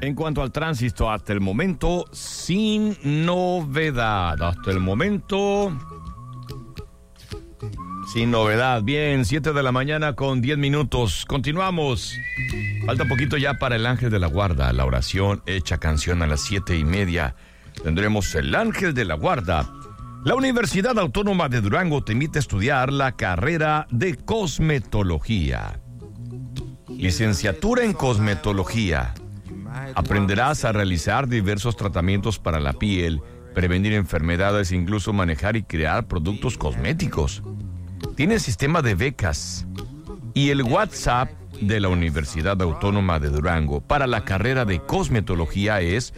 En cuanto al tránsito, hasta el momento, sin novedad. Hasta el momento, sin novedad. Bien, 7 de la mañana con 10 minutos. Continuamos. Falta poquito ya para el Ángel de la Guarda. La oración hecha canción a las 7:30. Tendremos el Ángel de la Guarda. La Universidad Autónoma de Durango te invita a estudiar la carrera de cosmetología. Licenciatura en cosmetología. Aprenderás a realizar diversos tratamientos para la piel, prevenir enfermedades, incluso manejar y crear productos cosméticos. Tiene sistema de becas. Y el WhatsApp de la Universidad Autónoma de Durango para la carrera de cosmetología es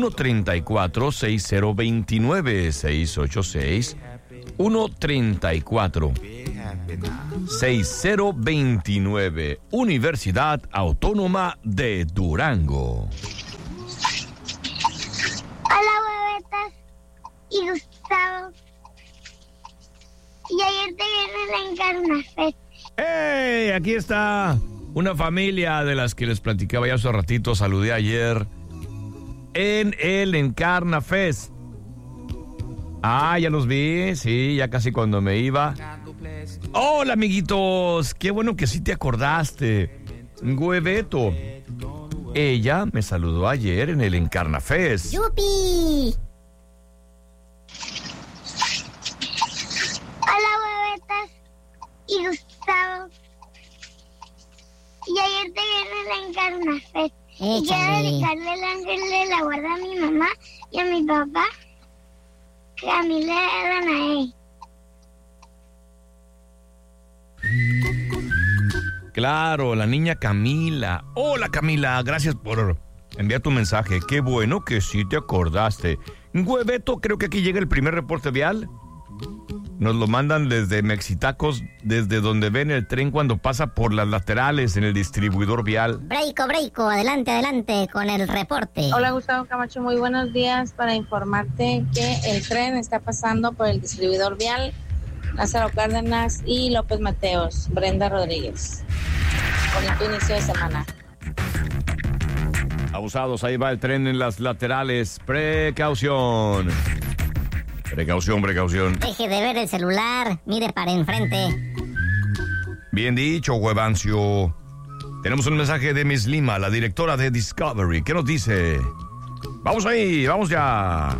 134-6029. Universidad Autónoma de Durango. Hola, huevetas y Gustavo. Y ayer te viene la Encarnafest. ¡Hey! Aquí está una familia de las que les platicaba ya hace ratito. Saludé ayer en el Encarnafest. Ah, ya los vi, sí, ya casi cuando me iba. Hola, amiguitos, qué bueno que sí te acordaste. Hueveto. Ella me saludó ayer en el Encarnafest. ¡Yupi! Hola, huevetas y Gustavo. Y ayer te viene la Encarnafest. Y quiero dedicarle el Ángel de la Guarda a mi mamá y a mi papá, Camila Danae. Claro, la niña Camila. Hola, Camila, gracias por enviar tu mensaje. Qué bueno que sí te acordaste. Hueveto, creo que aquí llega el primer reporte vial. Nos lo mandan desde Mexitacos, desde donde ven el tren cuando pasa por las laterales en el distribuidor vial. Breiko, adelante con el reporte. Hola, Gustavo Camacho, muy buenos días. Para informarte que el tren está pasando por el distribuidor vial Lázaro Cárdenas y López Mateos. Brenda Rodríguez. Bonito inicio de semana. Abusados, ahí va el tren en las laterales. Precaución. Precaución. Deje de ver el celular, mire para enfrente. Bien dicho, Huevancio. Tenemos un mensaje de Miss Lima, la directora de Discovery. ¿Qué nos dice? Vamos ahí, vamos ya.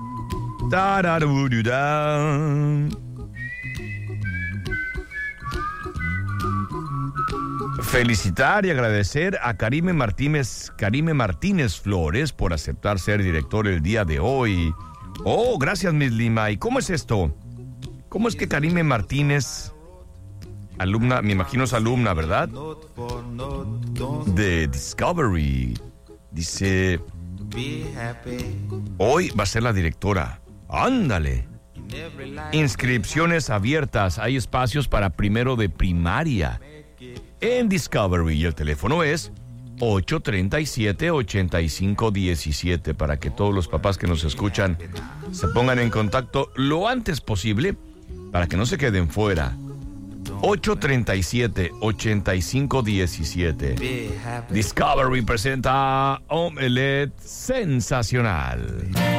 Felicitar y agradecer a Karime Martínez Flores por aceptar ser director el día de hoy. Oh, gracias, Miss Lima. ¿Y cómo es esto? ¿Cómo es que Karime Martínez, alumna, me imagino es alumna, ¿verdad? De Discovery. Dice, hoy va a ser la directora. ¡Ándale! Inscripciones abiertas. Hay espacios para primero de primaria en Discovery. Y el teléfono es 837-8517 para que todos los papás que nos escuchan se pongan en contacto lo antes posible para que no se queden fuera. 837-8517. Discovery presenta Omelette Sensacional.